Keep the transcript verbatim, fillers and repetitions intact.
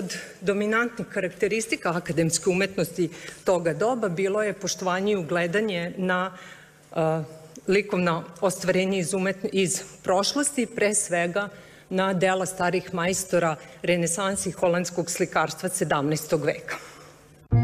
od dominantnih karakteristika akademske umetnosti toga doba bilo je poštovanje i ugledanje na likovna ostvarenja iz, iz prošlosti, pre svega na dela starih majstora renesansi holandskog slikarstva sedamnaestog veka.